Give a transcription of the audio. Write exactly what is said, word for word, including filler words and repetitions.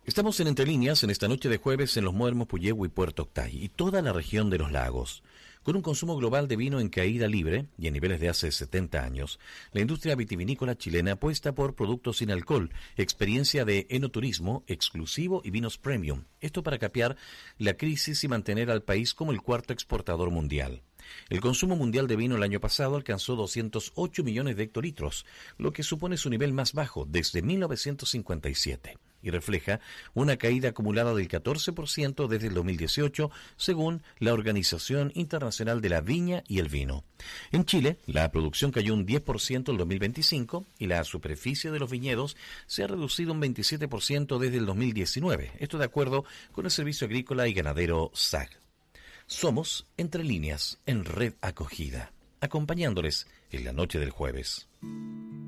Estamos en Entre Líneas en esta noche de jueves en Los Muermos, Puyehue y Puerto Octay y toda la región de los lagos. Con un consumo global de vino en caída libre y en niveles de hace setenta años, la industria vitivinícola chilena apuesta por productos sin alcohol, experiencia de enoturismo exclusivo y vinos premium. Esto para capear la crisis y mantener al país como el cuarto exportador mundial. El consumo mundial de vino el año pasado alcanzó doscientos ocho millones de hectolitros, lo que supone su nivel más bajo desde mil novecientos cincuenta y siete, y refleja una caída acumulada del catorce por ciento desde el dos mil dieciocho, según la Organización Internacional de la Viña y el Vino. En Chile, la producción cayó un diez por ciento en el dos mil veinticinco y la superficie de los viñedos se ha reducido un veintisiete por ciento desde el dos mil diecinueve, esto de acuerdo con el Servicio Agrícola y Ganadero S A G. Somos Entre Líneas en Red Acogida, acompañándoles en la noche del jueves.